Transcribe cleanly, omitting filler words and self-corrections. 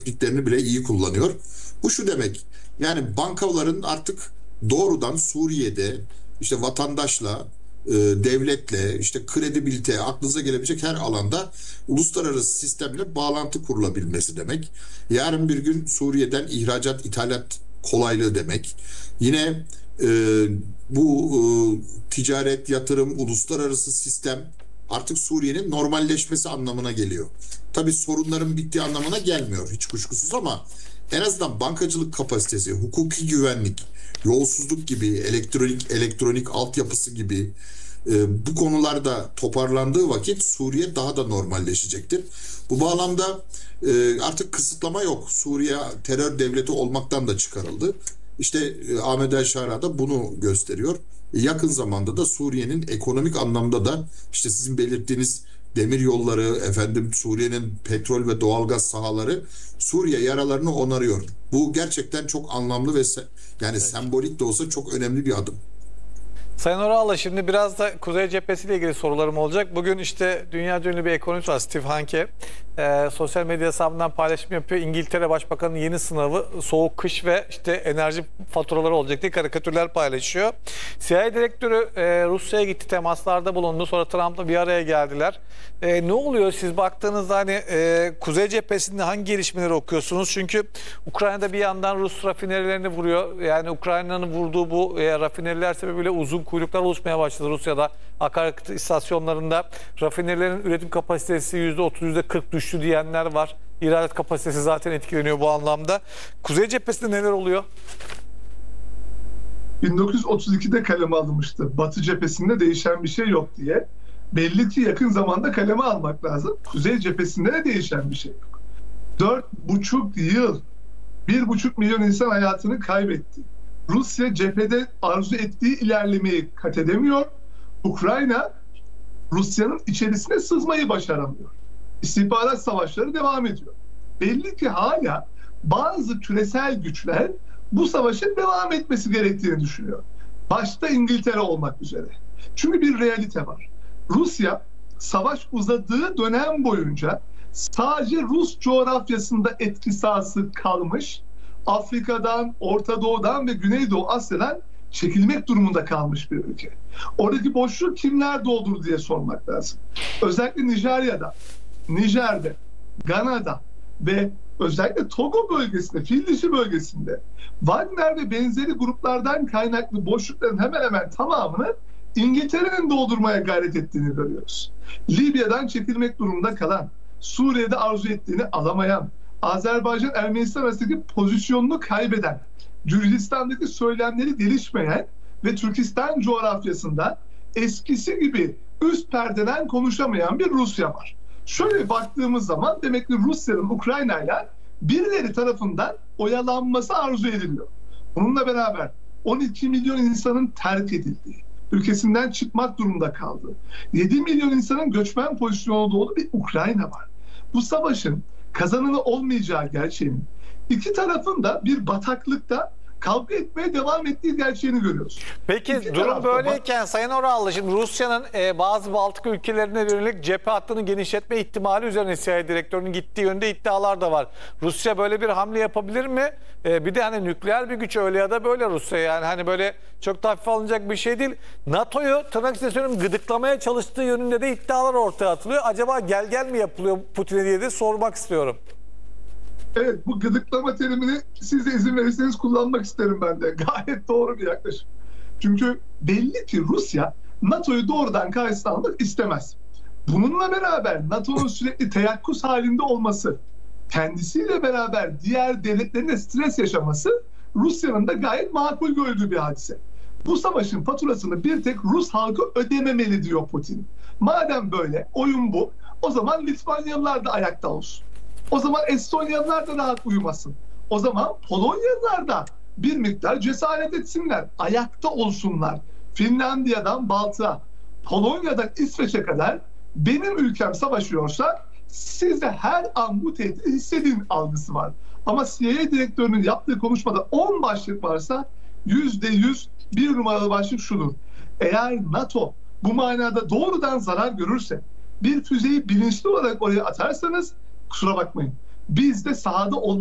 tekniklerini bile iyi kullanıyor. Bu şu demek, yani bankaların artık doğrudan Suriye'de işte vatandaşla, devletle, işte kredibilite, aklınıza gelebilecek her alanda uluslararası sistemle bağlantı kurulabilmesi demek. Yarın bir gün Suriye'den ihracat, ithalat kolaylığı demek. Yine e, bu ticaret, yatırım, uluslararası sistem artık Suriye'nin normalleşmesi anlamına geliyor. Tabii sorunların bittiği anlamına gelmiyor hiç kuşkusuz, ama en azından bankacılık kapasitesi, hukuki güvenlik, yolsuzluk gibi, elektronik altyapısı gibi bu konularda toparlandığı vakit Suriye daha da normalleşecektir. Bu bağlamda artık kısıtlama yok. Suriye terör devleti olmaktan da çıkarıldı. İşte Ahmet El Şara da bunu gösteriyor. Yakın zamanda da Suriye'nin ekonomik anlamda da işte sizin belirttiğiniz demir yolları, efendim Suriye'nin petrol ve doğalgaz sahaları Suriye yaralarını onarıyor. Bu gerçekten çok anlamlı ve yani sembolik de olsa çok önemli bir adım. Sayın Oral'la şimdi biraz da Kuzey Cephesi ile ilgili sorularım olacak. Bugün işte dünya ünlü bir ekonomist var, Steve Hanke. Sosyal medya hesabından paylaşım yapıyor. İngiltere Başbakanı'nın yeni sınavı soğuk kış ve işte enerji faturaları olacak diye karikatürler paylaşıyor. CIA direktörü Rusya'ya gitti, temaslarda bulundu. Sonra Trump'la bir araya geldiler. Ne oluyor siz baktığınızda, hani Kuzey Cephesi'nde hangi gelişmeleri okuyorsunuz? Çünkü Ukrayna'da bir yandan Rus rafinerilerini vuruyor. Yani Ukrayna'nın vurduğu bu rafineriler sebebiyle uzun kuyruklar oluşmaya başladı Rusya'da. Akaryakıt istasyonlarında rafinerilerin üretim kapasitesi %30, %40 düştü diyenler var. İhracat kapasitesi zaten etkileniyor bu anlamda. Kuzey Cephesi'nde neler oluyor? 1932'de kaleme alınmıştı. Batı cephesinde değişen bir şey yok diye. Belli ki yakın zamanda kaleme almak lazım. Kuzey cephesinde de değişen bir şey yok. 4,5 yıl, 1,5 milyon insan hayatını kaybetti. Rusya cephede arzu ettiği ilerlemeyi kat edemiyor. Ukrayna Rusya'nın içerisine sızmayı başaramıyor. İstihbarat savaşları devam ediyor. Belli ki hala bazı küresel güçler bu savaşın devam etmesi gerektiğini düşünüyor. Başta İngiltere olmak üzere. Çünkü bir realite var. Rusya savaş uzadığı dönem boyunca sadece Rus coğrafyasında etki sahası kalmış, Afrika'dan, Orta Doğu'dan ve Güneydoğu Asya'dan çekilmek durumunda kalmış bir ülke. Oradaki boşluğu kimler doldurdu diye sormak lazım. Özellikle Nijer'de, Gana'da ve özellikle Togo bölgesinde, Fil dişi bölgesinde Wagner ve benzeri gruplardan kaynaklı boşlukların hemen hemen tamamını İngiltere'nin doldurmaya gayret ettiğini görüyoruz. Libya'dan çekilmek durumunda kalan, Suriye'de arzu ettiğini alamayan, Azerbaycan-Ermenistan arasındaki pozisyonunu kaybeden, Gürcistan'daki söylemleri gelişmeyen ve Türkistan coğrafyasında eskisi gibi üst perdeden konuşamayan bir Rusya var. Şöyle baktığımız zaman demek ki Rusya'nın Ukrayna'yla birileri tarafından oyalanması arzu ediliyor. Bununla beraber 12 milyon insanın terk edildiği, ülkesinden çıkmak durumunda kaldığı, 7 milyon insanın göçmen pozisyonunda olduğu bir Ukrayna var. Bu savaşın kazananı olmayacağı gerçeğinin, iki tarafın da bir bataklıkta kavga etmeye devam ettiği gerçeğini görüyoruz. Peki durum böyleyken Sayın Orallı, şimdi Rusya'nın bazı Baltık ülkelerine yönelik cephe hattını genişletme ihtimali üzerine CIA direktörünün gittiği yönde iddialar da var. Rusya böyle bir hamle yapabilir mi? Bir de hani nükleer bir güç öyle ya da böyle Rusya, yani hani böyle çok da hafife alınacak bir şey değil. NATO'yu tırnak içinde söylüyorum gıdıklamaya çalıştığı yönünde de iddialar ortaya atılıyor. Acaba gel mi yapılıyor Putin'e diye de sormak istiyorum. Evet, bu gıdıklama terimini siz de izin verirseniz kullanmak isterim ben de. Gayet doğru bir yaklaşım. Çünkü belli ki Rusya NATO'yu doğrudan karşısına almak istemez. Bununla beraber NATO'nun sürekli teyakkuz halinde olması, kendisiyle beraber diğer devletlerin de stres yaşaması Rusya'nın da gayet makul gördüğü bir hadise. Bu savaşın faturasını bir tek Rus halkı ödememeli diyor Putin. Madem böyle, oyun bu, o zaman Litvanyalılar da ayakta olsun. O zaman Estonyalılar da rahat uyumasın. O zaman Polonyalılar da bir miktar cesaret etsinler, ayakta olsunlar. Finlandiya'dan Baltık'a, Polonya'dan İsveç'e kadar benim ülkem savaşıyorsa siz de her an bu tehdidi hissedin algısı var. Ama CIA direktörünün yaptığı konuşmada 10 başlık varsa %100 bir numaralı başlık şudur: eğer NATO bu manada doğrudan zarar görürse, bir füzeyi bilinçli olarak oraya atarsanız kusura bakmayın, Biz de sahada